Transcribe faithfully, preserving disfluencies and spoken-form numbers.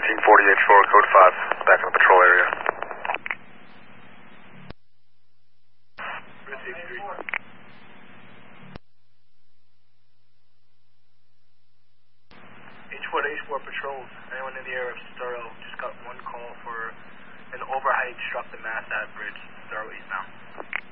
thirteen forty H four, code five, back in the patrol area. H four to H four patrols. Anyone in the area of Cesaro just got one call for an overheight struck the mast at bridge, Cesaro eastbound.